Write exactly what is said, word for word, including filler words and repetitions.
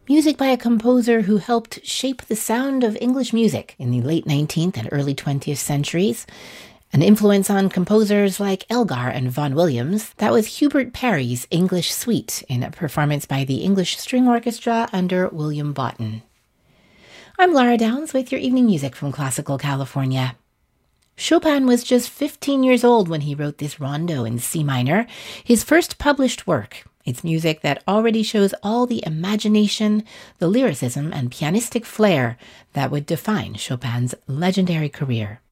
music by a composer who helped shape the sound of English music in the late nineteenth and early twentieth centuries. An influence on composers like Elgar and Vaughan Williams, that was Hubert Parry's English Suite in a performance by the English String Orchestra under William Boughton. I'm Lara Downs with your evening music from Classical California. Chopin was just fifteen years old when he wrote this rondo in C minor, his first published work. It's music that already shows all the imagination, the lyricism, and pianistic flair that would define Chopin's legendary career.